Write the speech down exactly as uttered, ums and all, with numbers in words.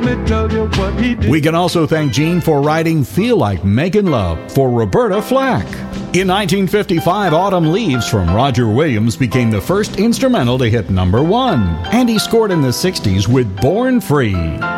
me tell you what he did. We can also thank Gene for writing Feel Like Making Love for Roberta Flack. In nineteen fifty-five, Autumn Leaves from Roger Williams became the first instrumental to hit number one, and he scored in the sixties with Born Free.